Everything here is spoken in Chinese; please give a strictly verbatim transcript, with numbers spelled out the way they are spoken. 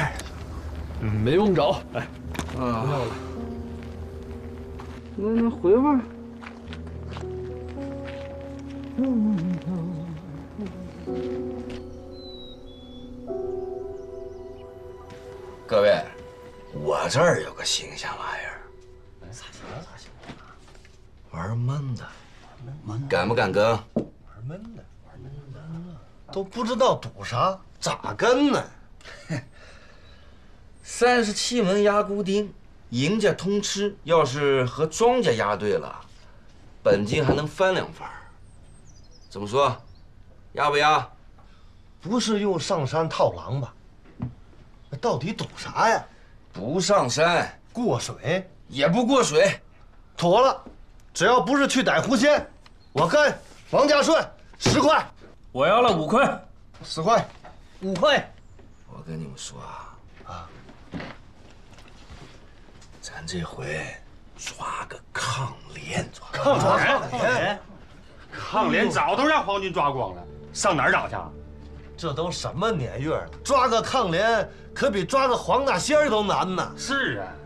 哎，没用着。哎，啊，不要了。 那那回吧。 各位，我这儿有个新鲜玩意儿。 咋行了？咋行了？ 玩闷的， 闷敢不敢跟？ 玩闷的，玩闷的， 都不知道赌啥，咋跟呢？ 三十七门压固定，赢家通吃。要是和庄家压对了，本金还能翻两番。怎么说？压不压？ 不是用上山套狼吧？那到底赌啥呀？ 不上山， 过水也不过水。 妥了，只要不是去逮狐仙，我跟王家顺十块。 我要了五块， 十块， 五块。 我跟你们说啊， 啊， 咱这回抓个抗联， 抗联联， 抗联早都让皇军抓光了，上哪儿找去？ 这都什么年月了，抓个抗联可比抓个黄大仙儿都难呐！ 是啊，